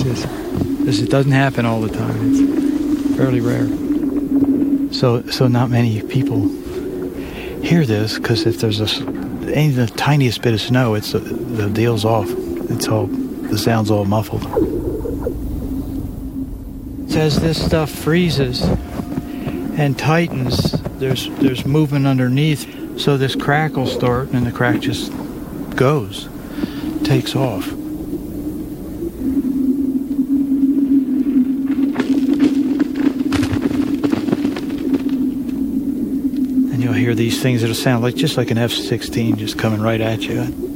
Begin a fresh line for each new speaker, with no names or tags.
This doesn't happen all the time. It's fairly rare. So not many people hear this, because if there's any the tiniest bit of snow, it's the deal's off. The sound's all muffled. As this stuff freezes and tightens, there's movement underneath, so this crack will start, and the crack just goes, takes off. And you'll hear these things that'll sound just like an F-16 just coming right at you.